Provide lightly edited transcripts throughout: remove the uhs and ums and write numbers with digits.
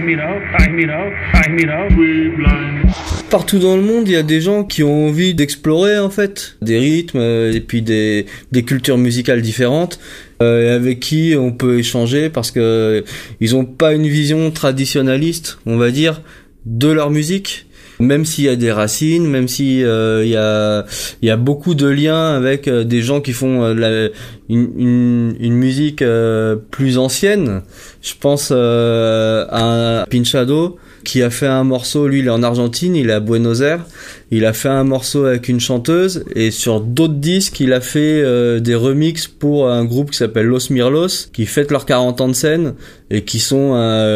Partout dans le monde, il y a des gens qui ont envie d'explorer en fait des rythmes et puis des cultures musicales différentes avec qui on peut échanger parce que ils ont pas une vision traditionnaliste, on va dire, de leur musique. Même s'il y a des racines, même si il y a beaucoup de liens avec des gens qui font une musique plus ancienne. Je pense à Pinchado qui a fait un morceau, lui il est en Argentine, il est à Buenos Aires, il a fait un morceau avec une chanteuse et sur d'autres disques il a fait des remixes pour un groupe qui s'appelle Los Mirlos qui fête leurs 40 ans de scène et qui sont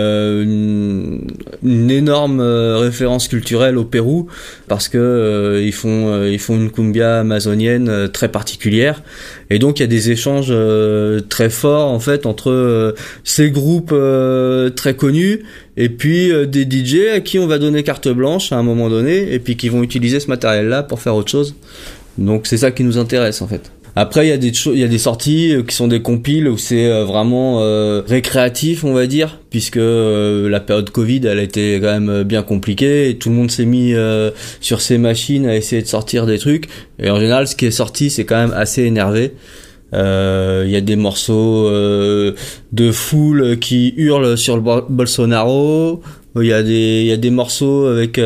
une énorme référence culturelle au Pérou parce que ils font une cumbia amazonienne très particulière et donc il y a des échanges très forts en fait entre ces groupes très connus et puis des DJ à qui on va donner carte blanche à un moment donné et puis qui vont utiliser ce matériel-là pour faire autre chose. Donc c'est ça qui nous intéresse en fait. Après il y a des sorties qui sont des compiles où c'est vraiment récréatif on va dire puisque la période Covid elle a été quand même bien compliquée et tout le monde s'est mis sur ses machines à essayer de sortir des trucs et en général ce qui est sorti c'est quand même assez énervé. Il y a des morceaux de foule qui hurlent sur le Bolsonaro. Il y a des morceaux avec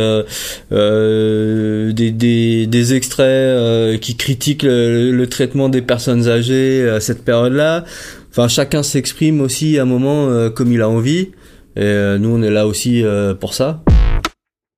des extraits qui critiquent le traitement des personnes âgées à cette période-là. Enfin, chacun s'exprime aussi à un moment comme il a envie. Et nous, on est là aussi pour ça.